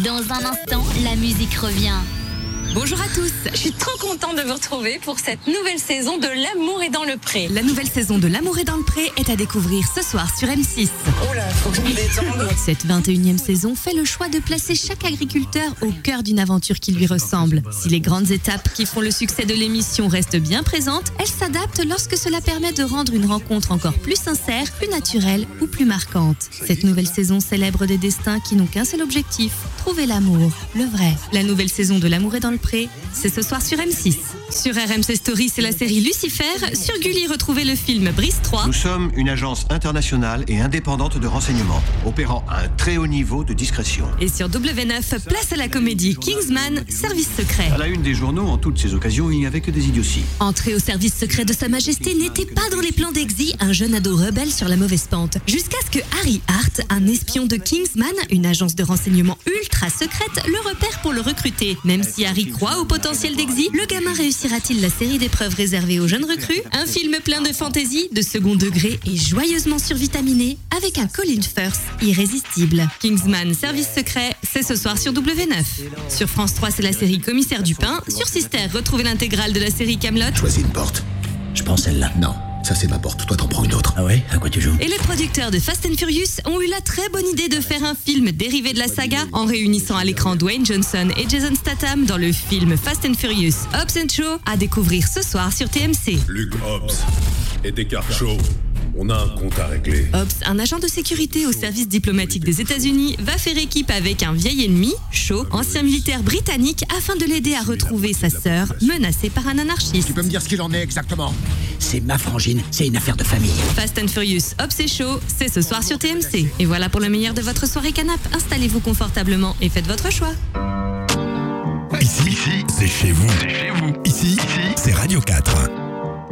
Dans un instant, la musique revient. Bonjour à tous. Je suis trop contente de vous retrouver pour cette nouvelle saison de L'amour est dans le pré. La nouvelle saison de L'amour est dans le pré est à découvrir ce soir sur M6. Oh là, faut que je me détende. Cette 21e saison fait le choix de placer chaque agriculteur au cœur d'une aventure qui lui ressemble. Si les grandes étapes qui font le succès de l'émission restent bien présentes, elles s'adaptent lorsque cela permet de rendre une rencontre encore plus sincère, plus naturelle ou plus marquante. Cette nouvelle saison célèbre des destins qui n'ont qu'un seul objectif, trouver l'amour, le vrai. La nouvelle saison de L'amour est dans le pré, c'est ce soir sur M6. Sur RMC Story, c'est la série Lucifer. Sur Gulli, retrouvez le film Brise 3. Nous sommes une agence internationale et indépendante de renseignement, opérant à un très haut niveau de discrétion. Et sur W9, place à la comédie Kingsman, Service secret. À la une des journaux, en toutes ces occasions, il n'y avait que des idioties. Entrer au service secret de Sa Majesté n'était pas dans les plans d'Exy, un jeune ado rebelle sur la mauvaise pente. Jusqu'à ce que Harry Hart, un espion de Kingsman, une agence de renseignement ultra secrète, le repère pour le recruter. Même si Harry croit au potentiel d'Exy, le gamin réussira-t-il la série d'épreuves réservées aux jeunes recrues? Un film plein de fantaisie, de second degré et joyeusement survitaminé, avec un Colin Firth irrésistible. Kingsman, Service secret, c'est ce soir sur W9. Sur France 3, c'est la série Commissaire Dupin. Sur Sister, retrouvez l'intégrale de la série Kaamelott. Choisis une porte. Je prends celle-là. Non, ça c'est ma porte. Toi t'en prends une autre. Ah ouais? À quoi tu joues? Et les producteurs de Fast and Furious ont eu la très bonne idée de faire un film dérivé de la saga en réunissant à l'écran Dwayne Johnson et Jason Statham dans le film Fast and Furious Hobbs & Shaw, à découvrir ce soir sur TMC. Luke Hobbs et Descartes Shaw, on a un compte à régler. Hobbs, un agent de sécurité au service diplomatique des États-Unis, va faire équipe avec un vieil ennemi, Shaw, ancien militaire britannique, afin de l'aider à retrouver sa sœur, menacée par un anarchiste. Tu peux me dire ce qu'il en est exactement? C'est ma frangine, c'est une affaire de famille. Fast and Furious, Hobbs et Shaw, c'est ce soir sur TMC. Et voilà pour le meilleur de votre soirée canap'. Installez-vous confortablement et faites votre choix. Ici, c'est chez vous. Ici, c'est Radio 4.